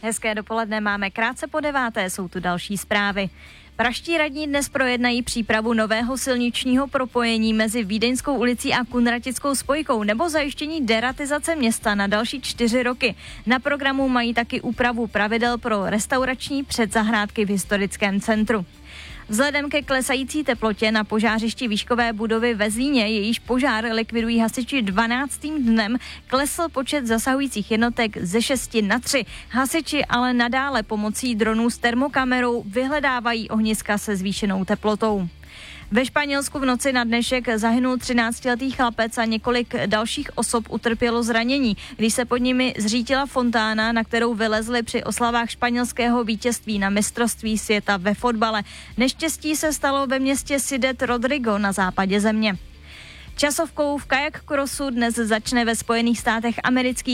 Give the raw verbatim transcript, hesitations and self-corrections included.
Hezké dopoledne, máme krátce po deváté, jsou tu další zprávy. Praští radní dnes projednají přípravu nového silničního propojení mezi Vídeňskou ulicí a Kunratickou spojkou nebo zajištění deratizace města na další čtyři roky. Na programu mají taky úpravu pravidel pro restaurační předzahrádky v historickém centru. Vzhledem ke klesající teplotě na požářišti výškové budovy ve Zlíně, jejíž požár likvidují hasiči dvanáctým dnem, klesl počet zasahujících jednotek ze šesti na tři. Hasiči ale nadále pomocí dronů s termokamerou vyhledávají ohniska se zvýšenou teplotou. Ve Španělsku v noci na dnešek zahynul třináctiletý chlapec a několik dalších osob utrpělo zranění, když se pod nimi zřítila fontána, na kterou vylezli při oslavách španělského vítězství na mistrovství světa ve fotbale. Neštěstí se stalo ve městě Ciudad Rodrigo na západě země. Časovkou v kajak crossu dnes začne ve Spojených státech amerických